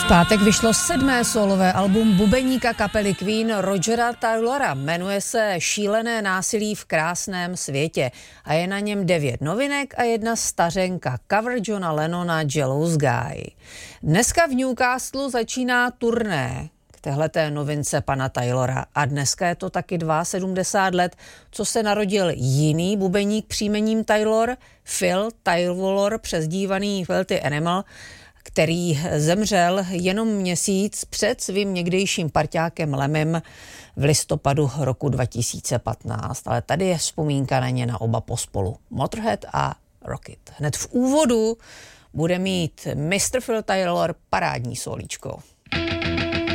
V pátek vyšlo 7. solové album bubeníka kapely Queen Rogera Taylora. Jmenuje se Šílené násilí v krásném světě a je na něm 9 novinek a jedna stařenka, cover Johna Lennona Jealous Guy. Dneska v Newcastlu začíná turné k téhleté novince pana Taylora a dneska je to taky 72 let, co se narodil jiný bubeník příjmením Taylor, Phil Taylor, přezdívaný Phil the Animal, který zemřel jenom měsíc před svým někdejším parťákem Lemem v listopadu roku 2015. Ale tady je vzpomínka na ně na oba pospolu. Motorhead a Rocket. Hned v úvodu bude mít Mr. Phil Taylor parádní solíčko.